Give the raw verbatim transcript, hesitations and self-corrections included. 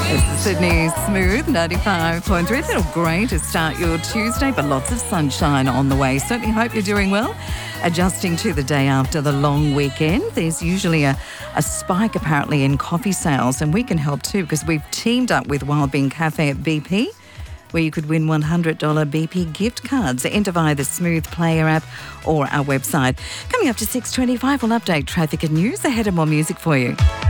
It's the Sydney Smooth ninety-five point three. It's a little great to start your Tuesday, but lots of sunshine on the way. Certainly hope you're doing well. Adjusting to the day after the long weekend. There's usually a, a spike apparently in coffee sales, and we can help too because we've teamed up with Wild Bean Cafe at B P, where you could win one hundred dollars B P gift cards. Enter via the Smooth Player app or our website. Coming up to six twenty-five, we'll update traffic and news ahead of more music for you.